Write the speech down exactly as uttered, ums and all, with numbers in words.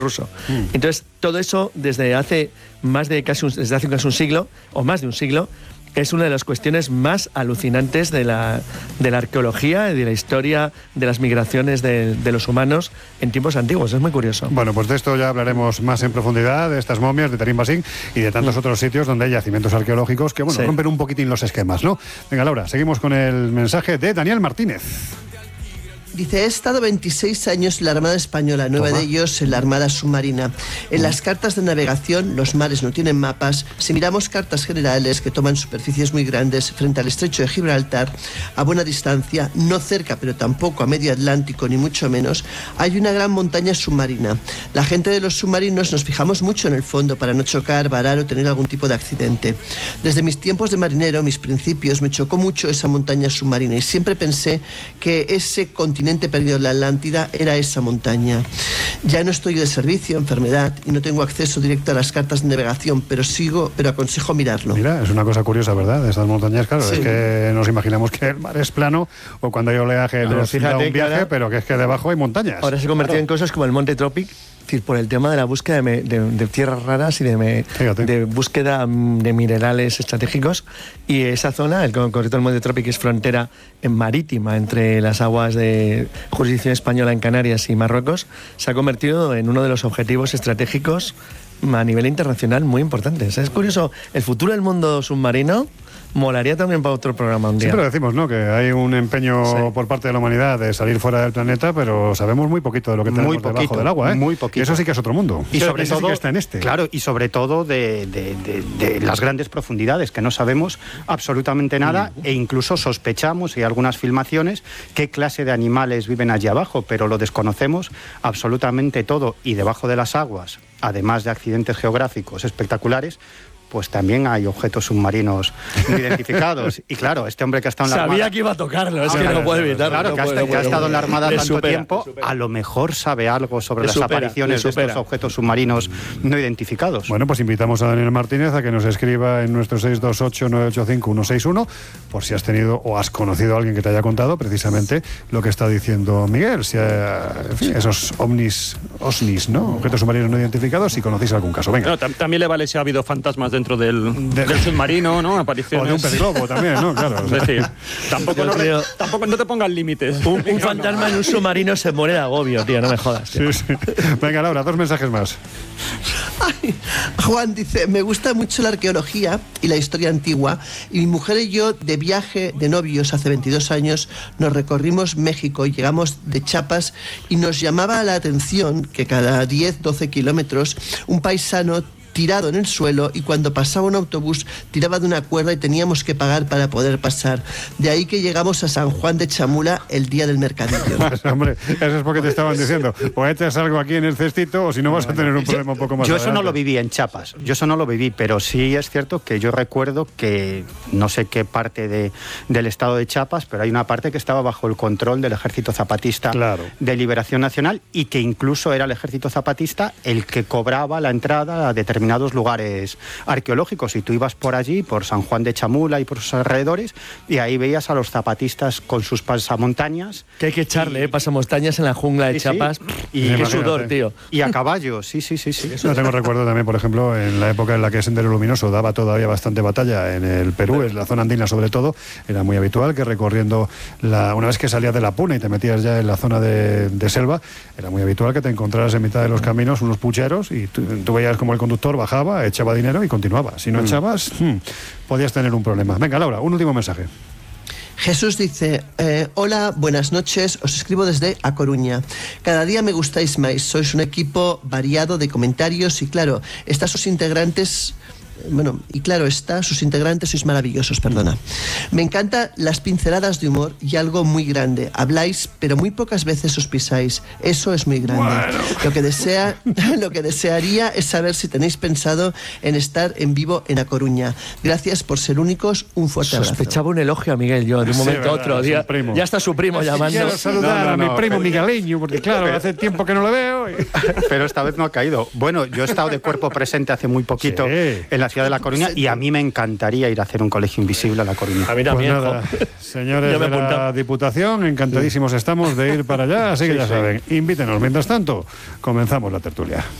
ruso. Mm. Entonces, todo eso desde hace más de casi un, desde hace casi un siglo, o más de un siglo, es una de las cuestiones más alucinantes de la, de la arqueología y de la historia de las migraciones de, de los humanos en tiempos antiguos. Es muy curioso. Bueno, pues de esto ya hablaremos más en profundidad, de estas momias, de Tarim Basing y de tantos mm. otros sitios donde hay yacimientos arqueológicos que, bueno, sí. rompen un poquitín los esquemas, ¿no? Venga, Laura, seguimos con el mensaje de Daniel Martínez. Dice, he estado veintiséis años en la Armada Española, nueve Toma. de ellos en la Armada Submarina. En las cartas de navegación, los mares no tienen mapas. Si miramos cartas generales que toman superficies muy grandes frente al estrecho de Gibraltar, a buena distancia, no cerca pero tampoco a medio Atlántico, ni mucho menos, hay una gran montaña submarina. La gente de los submarinos nos fijamos mucho en el fondo para no chocar, varar o tener algún tipo de accidente. Desde mis tiempos de marinero, mis principios, me chocó mucho esa montaña submarina y siempre pensé que ese continente perdido en la Atlántida era esa montaña. Ya no estoy de servicio, enfermedad, y no tengo acceso directo a las cartas de navegación, pero sigo, pero aconsejo mirarlo. Mira, es una cosa curiosa, ¿verdad? De estas montañas, claro, sí. es que nos imaginamos que el mar es plano o cuando hay oleaje nos da un viaje, ahora, pero que es que debajo hay montañas. Ahora se ha convertido claro. en cosas como el Monte Tropic, por el tema de la búsqueda de, me, de, de tierras raras y de, me, de búsqueda de minerales estratégicos, y esa zona, el concreto del Monte Tropic, es frontera marítima entre las aguas de jurisdicción española en Canarias y Marruecos, se ha convertido en uno de los objetivos estratégicos a nivel internacional muy importantes. Es curioso, el futuro del mundo submarino molaría también para otro programa un día. Siempre decimos, ¿no?, que hay un empeño sí. por parte de la humanidad de salir fuera del planeta, pero sabemos muy poquito de lo que tenemos muy poquito, debajo del agua, ¿eh? Muy poquito. Y eso sí que es otro mundo. Y sobre todo, todo, sí que está en este. Claro, y sobre todo de, de, de, de las grandes profundidades, que no sabemos absolutamente nada, mm. e incluso sospechamos, y hay algunas filmaciones, qué clase de animales viven allí abajo, pero lo desconocemos absolutamente todo. Y debajo de las aguas, además de accidentes geográficos espectaculares, pues también hay objetos submarinos no identificados. Y claro, este hombre que ha estado en la Sabía Armada... Sabía que iba a tocarlo, es ah, que no, no puede evitarlo. Claro, no que, puede, ha, no que ha estado en la Armada tanto supera, tiempo, a lo mejor sabe algo sobre las supera, apariciones de estos objetos submarinos no identificados. Bueno, pues invitamos a Daniel Martínez a que nos escriba en nuestro seis dos ocho, nueve ocho cinco, uno seis uno, por si has tenido o has conocido a alguien que te haya contado precisamente lo que está diciendo Miguel. Si, en fin, esos ovnis, osnis, ¿no?, objetos submarinos no identificados, si conocéis algún caso. Venga. No, tam- también le vale si ha habido fantasmas dentro del... De del submarino, ¿no? Apariciones. O de un pez globo también, ¿no? Claro. O sea. Es decir, tampoco, no re, tampoco no te pongas límites. Un, un fantasma en un submarino se muere de agobio, tío, no me jodas. Tío. Sí, sí. Venga, Laura, dos mensajes más. Ay, Juan dice, me gusta mucho la arqueología y la historia antigua, y mi mujer y yo, de viaje de novios hace veintidós años, nos recorrimos México y llegamos de Chiapas, y nos llamaba la atención que cada diez, doce kilómetros un paisano tirado en el suelo, y cuando pasaba un autobús tiraba de una cuerda y teníamos que pagar para poder pasar. De ahí que llegamos a San Juan de Chamula el día del mercadillo. Pues, hombre, eso es porque te estaban diciendo, o echas algo aquí en el cestito o si no vas a tener un problema un poco más Yo adelante. Eso no lo viví en Chiapas, yo eso no lo viví, pero sí es cierto que yo recuerdo que no sé qué parte de, del estado de Chiapas, pero hay una parte que estaba bajo el control del Ejército Zapatista claro. de Liberación Nacional, y que incluso era el Ejército Zapatista el que cobraba la entrada a determinados determinados lugares arqueológicos, y tú ibas por allí, por San Juan de Chamula y por sus alrededores, y ahí veías a los zapatistas con sus pasamontañas. Que hay que echarle, y... ¿eh? pasamontañas en la jungla de sí, Chiapas. Sí. Y qué sudor, tío. Y a caballo, sí, sí, sí. sí. Yo tengo recuerdo también, por ejemplo, en la época en la que Sendero Luminoso daba todavía bastante batalla en el Perú, en la zona andina sobre todo, era muy habitual que recorriendo, la, una vez que salías de la Puna y te metías ya en la zona de, de selva, era muy habitual que te encontraras en mitad de los caminos unos pucheros, y tú, tú veías como el conductor bajaba, echaba dinero y continuaba. Si no mm. echabas, hmm, podías tener un problema. Venga, Laura, un último mensaje. Jesús dice, eh, hola, buenas noches, os escribo desde A Coruña. Cada día me gustáis más, sois un equipo variado de comentarios y claro, estas sus integrantes... Bueno, y claro está, sus integrantes sois maravillosos, perdona. Me encantan las pinceladas de humor y algo muy grande. Habláis, pero muy pocas veces os pisáis. Eso es muy grande. Bueno. Lo que desea, lo que desearía es saber si tenéis pensado en estar en vivo en A Coruña. Gracias por ser únicos. Un fuerte abrazo. Sospechaba un elogio a Miguel yo, de un momento sí, a otro. Día, ya está su primo llamando. Quiero saludar no, no, no, a mi primo pero, migueleño, porque claro, pero, hace tiempo que no lo veo. Y... Pero esta vez no ha caído. Bueno, yo he estado de cuerpo presente hace muy poquito sí. en las ciudad de La Coruña, y a mí me encantaría ir a hacer un colegio invisible a La Coruña. A mí también. Pues nada, señores de la Diputación, encantadísimos estamos de ir para allá, así que sí, ya sí. saben, invítenos. Mientras tanto, comenzamos la tertulia.